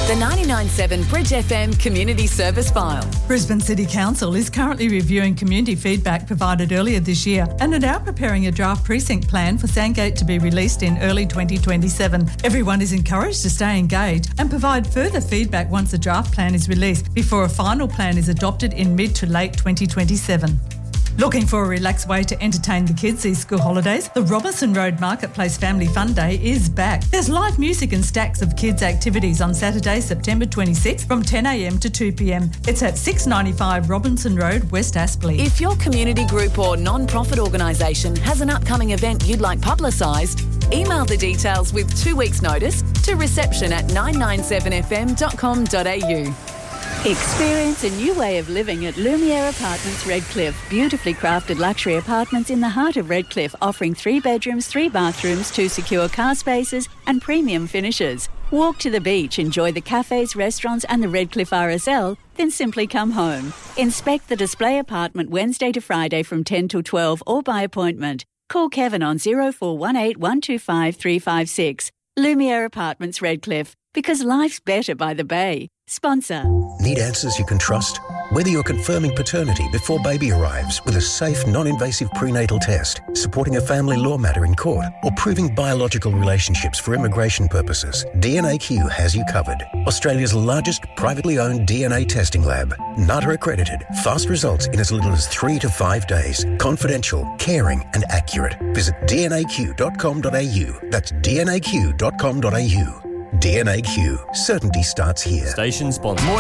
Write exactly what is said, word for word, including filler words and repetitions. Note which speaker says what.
Speaker 1: The ninety-nine point seven Bridge F M Community Service File.
Speaker 2: Brisbane City Council is currently reviewing community feedback provided earlier this year and are now preparing a draft precinct plan for Sandgate to be released in early twenty twenty-seven. Everyone is encouraged to stay engaged and provide further feedback once the draft plan is released before a final plan is adopted in mid to late twenty twenty-seven. Looking for a relaxed way to entertain the kids these school holidays? The Robinson Road Marketplace Family Fun Day is back. There's live music and stacks of kids' activities on Saturday, September twenty-sixth from ten a m to two p m. It's at six ninety-five Robinson Road, West Aspley.
Speaker 1: If your community group or non-profit organisation has an upcoming event you'd like publicised, email the details with two weeks' notice to reception at nine nine seven f m dot com dot a u.
Speaker 3: Experience a new way of living at Lumiere Apartments Redcliffe. Beautifully crafted luxury apartments in the heart of Redcliffe, offering three bedrooms, three bathrooms, two secure car spaces and premium finishes. Walk to the beach, enjoy the cafes, restaurants and the Redcliffe R S L, then simply come home. Inspect the display apartment Wednesday to Friday from ten till twelve or by appointment. Call Kevin on oh four one eight, one two five, three five six. Lumiere Apartments Redcliffe, because life's better by the bay. Sponsor.
Speaker 4: Need answers you can trust? Whether you're confirming paternity before baby arrives with a safe, non-invasive prenatal test, supporting a family law matter in court, or proving biological relationships for immigration purposes, D N A Q has you covered. Australia's largest privately owned D N A testing lab. N A T A accredited. Fast results in as little as three to five days. Confidential, caring and accurate. Visit d n a q dot com dot a u. That's d n a q dot com dot a u. D N A Q. Certainty starts here.
Speaker 5: Station sponsor.